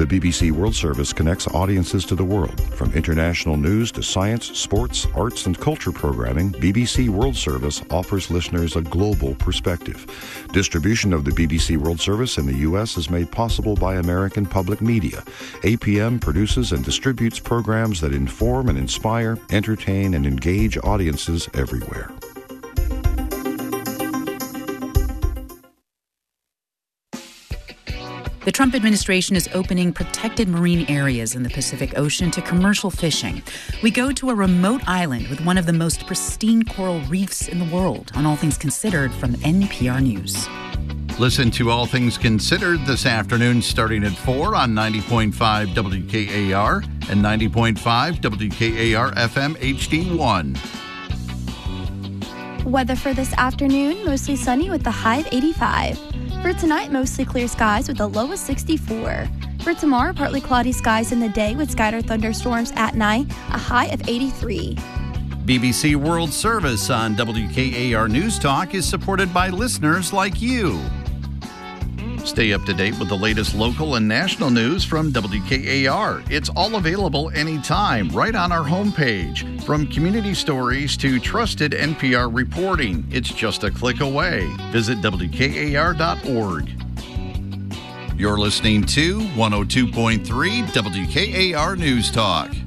The BBC World Service connects audiences to the world. From international news to science, sports, arts, and culture programming, BBC World Service offers listeners a global perspective. Distribution of the BBC World Service in the U.S. is made possible by American Public Media. APM produces and distributes programs that inform and inspire, entertain, and engage audiences everywhere. The Trump administration is opening protected marine areas in the Pacific Ocean to commercial fishing. We go to a remote island with one of the most pristine coral reefs in the world on All Things Considered from NPR News. Listen to All Things Considered this afternoon starting at 4 on 90.5 WKAR and 90.5 WKAR FM HD1. Weather for this afternoon, mostly sunny with the high of 85. For tonight, mostly clear skies with a low of 64. For tomorrow, partly cloudy skies in the day with scattered thunderstorms at night, a high of 83. BBC World Service on WKAR News Talk is supported by listeners like you. Stay up to date with the latest local and national news from WKAR. It's all available anytime right on our homepage. From community stories to trusted NPR reporting, it's just a click away. Visit WKAR.org. You're listening to 102.3 WKAR News Talk.